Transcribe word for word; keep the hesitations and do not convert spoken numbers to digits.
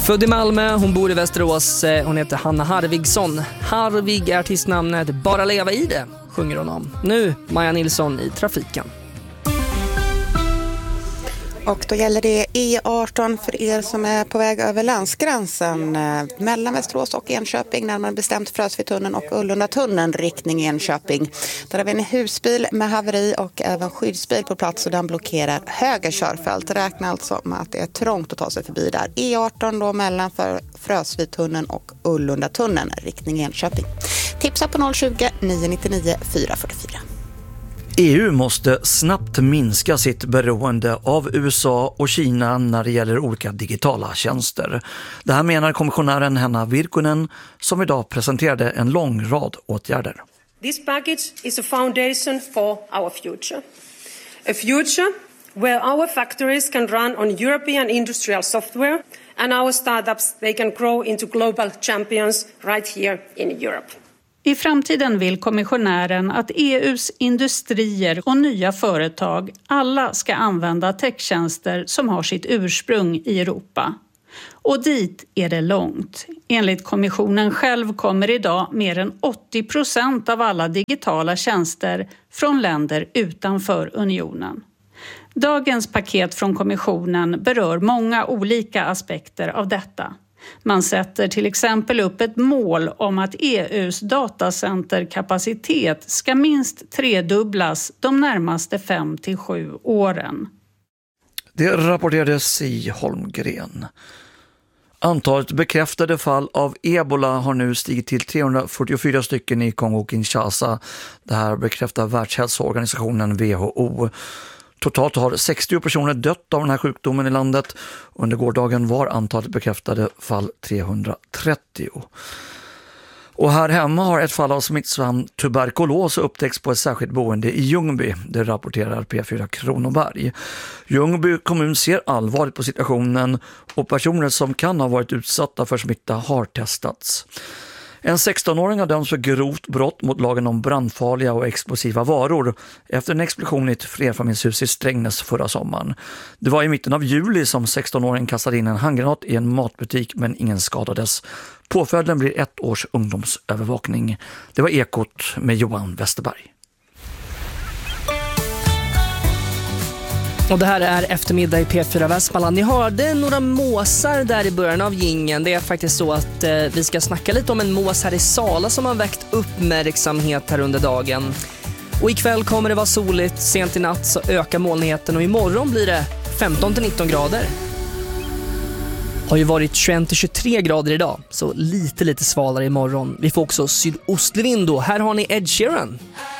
Född i Malmö, hon bor i Västerås. Hon heter Hanna Harvigsson. Harvig är artistnamnet, Bara leva i det, sjunger hon om. Nu Maja Nilsson i trafiken. Och då gäller det E arton för er som är på väg över landsgränsen eh, mellan Västerås och Enköping, närmare bestämt Frösvitunneln och Ullundatunneln, riktning Enköping. Där har vi en husbil med haveri och även skyddsbil på plats och den blockerar höger körfält. Räkna alltså med att det är trångt att ta sig förbi där. E arton då mellan för Frösvitunneln och Ullundatunneln, riktning Enköping. Tipsa på noll tjugo, nio nio nio, fyra fyra fyra. E U måste snabbt minska sitt beroende av U S A och Kina när det gäller olika digitala tjänster. Det här menar kommissionären Henna Virkkunen, som idag presenterade en lång rad åtgärder. This package is a foundation for our future. A future where our factories can run on European industrial software and our startups, they can grow into global champions right here in Europe. I framtiden vill kommissionären att E U:s industrier och nya företag alla ska använda techtjänster som har sitt ursprung i Europa. Och dit är det långt. Enligt kommissionen själv kommer idag mer än åttio procent av alla digitala tjänster från länder utanför unionen. Dagens paket från kommissionen berör många olika aspekter av detta. Man sätter till exempel upp ett mål om att E U:s datacenterkapacitet ska minst tredubblas de närmaste fem till sju åren. Det rapporterades i Holmgren. Antalet bekräftade fall av ebola har nu stigit till trehundrafyrtiofyra stycken i Kongo-Kinshasa. Det här bekräftar Världshälsoorganisationen W H O. Totalt har sextio personer dött av den här sjukdomen i landet. Under gårdagen var antalet bekräftade fall trehundratrettio. Och här hemma har ett fall av smittsam tuberkulos upptäckts på ett särskilt boende i Ljungby. Det rapporterar P fyra Kronoberg. Ljungby kommun ser allvarligt på situationen och personer som kan ha varit utsatta för smitta har testats. En sexton-åring har dömts för grovt brott mot lagen om brandfarliga och explosiva varor efter en explosion i ett flerfamiljshus i Strängnäs förra sommaren. Det var i mitten av juli som sexton-åringen kastade in en handgranat i en matbutik men ingen skadades. Påföljden blir ett års ungdomsövervakning. Det var Ekot med Johan Westerberg. Och det här är eftermiddag i P fyra Västmanland. Ni hörde några måsar där i början av gingen. Det är faktiskt så att eh, vi ska snacka lite om en mås här i Sala som har väckt uppmärksamhet här under dagen. Och ikväll kommer det vara soligt, sent i natt så ökar molnigheten och imorgon blir det femton till nitton grader. Har ju varit tjugoett till tjugotre grader idag, så lite lite svalare imorgon. Vi får också sydostlig vind då. Här har ni Ed Sheeran.